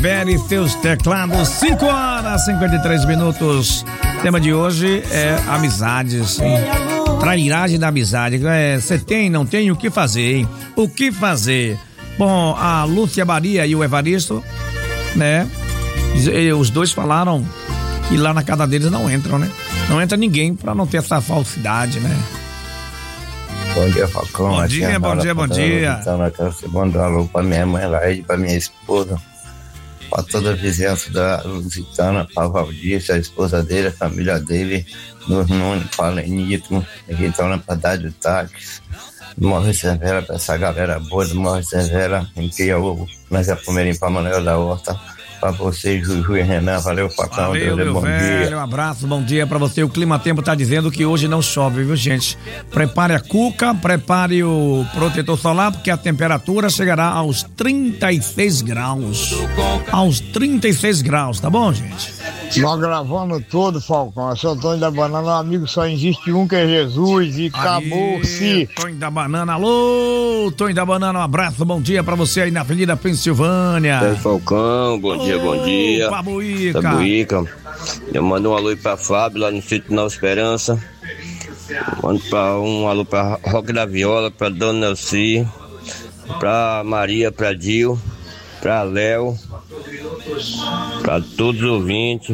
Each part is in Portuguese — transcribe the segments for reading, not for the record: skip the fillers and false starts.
Pere seus teclados, 5 horas 53 minutos. O tema de hoje é amizades, hein? Trairagem da amizade. Você tem, não tem, o que fazer, hein? O que fazer? Bom, a Lúcia Maria e o Evaristo, né? Os dois falaram que lá na casa deles não entram, né? Não entra ninguém pra não ter essa falsidade, né? Bom dia, Falcão. Bom dia, bom dia, bom dia. Então, eu quero mandar um alô pra minha mãe Laide, pra minha esposa, pra toda a vizinhança da Lusitana, pra Valdir, a esposa dele, a família dele, nos Nunes, pra Lenito, que estão na Padade do Táxi, Morre Severa, pra essa galera boa do Morre Severa, em Piauí, nós é Palmeirinho pra Manuel da Horta. Pra você, Juju e Renan, valeu, Facão. Valeu, meu bom velho, dia. Um abraço, bom dia pra você. O Clima Tempo tá dizendo que hoje não chove, viu, gente? Prepare a cuca, prepare o protetor solar, porque a temperatura chegará aos 36 graus. Aos 36 graus, tá bom, gente? Nós gravando todo, Falcão. Eu sou Antônio da Banana, um amigo só existe um, que é Jesus, e acabou-se. Tonho da Banana, alô, Tonho da Banana, um abraço, bom dia pra você aí na Avenida Pensilvânia. Oi, Falcão, bom dia, bom dia. Pabuíca. Eu mando um alô aí pra Fábio, lá no sítio Nova Esperança. Mando um alô pra Roque da Viola, pra Dona Nelci, pra Maria, pra Dil, pra Léo, pra todos os ouvintes.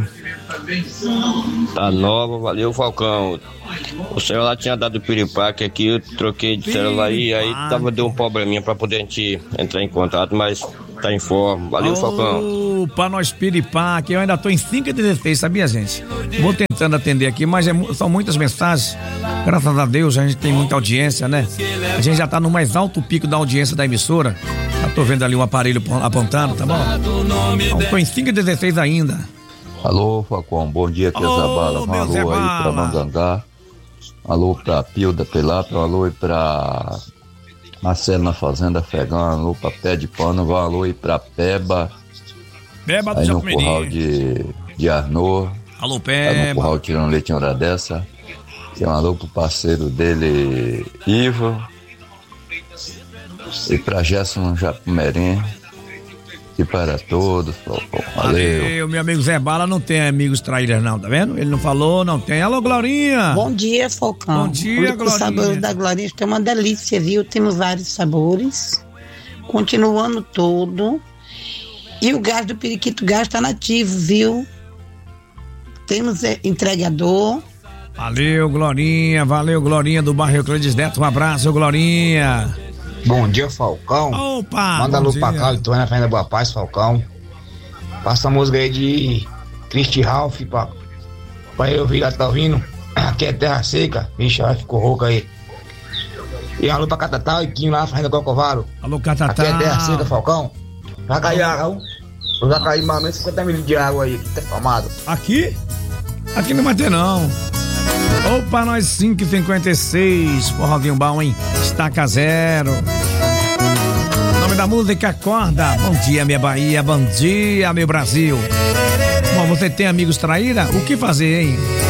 Tá nova, valeu, Falcão. O celular tinha dado piripaque aqui, eu troquei de celular e aí deu um probleminha pra poder a gente entrar em contato, mas tá em forma. Valeu, Falcão. Pra nós piripaque, eu ainda tô em 5h16, sabia, gente? Vou tentando atender aqui, mas são muitas mensagens. Graças a Deus, a gente tem muita audiência, né? A gente já tá no mais alto pico da audiência da emissora. Já tô vendo ali um aparelho apontando, tá bom? Então, tô em 5h16 ainda. Alô, Facão, bom dia, que é Zabala. Um alô aí pra Mandangá. Alô pra Pilda Pelatra, um alô aí pra Marcelo na Fazenda Fegão, um alô pra Pé de Pano, um alô aí pra Peba. Peba do aí no curral de Arnô. Alô, Peba. Tá no curral tirando leite em hora dessa. E um alô pro parceiro dele, Ivo. E pra Gerson Japumerim. E para todos, valeu. Meu amigo Zé Bala não tem amigos traíras não, tá vendo? Ele não falou, não tem. Alô, Glorinha. Bom dia, Falcão. Bom dia, Glorinha. O sabor da Glorinha é uma delícia, viu? Temos vários sabores. Continuando todo. E o gás do Periquito Gás tá nativo, viu? Temos entregador. Valeu, Glorinha do bairro Euclides Neto. Um abraço, Glorinha. Bom dia, Falcão. Opa! Manda alô pra cá, tô na Fenda Boa Paz, Falcão. Passa a música aí de Christy Ralph pra eu ouvir, tá ouvindo? Aqui é terra seca. Vixe, ficou rouca aí. E alô pra Catatá e Quinho lá na Fenda Cocovaro. Alô, Catatá. Aqui é terra seca, Falcão. Vai cair água, vai cair mais ou menos 50 mil de água aí, tá formado. Aqui? Aqui não vai ter não. Opa, nós 5h56, forrozinho bom, hein? Estaca Zero. Nome da música, Acorda. Bom dia, minha Bahia, bom dia, meu Brasil. Bom, você tem amigos traíra? O que fazer, hein?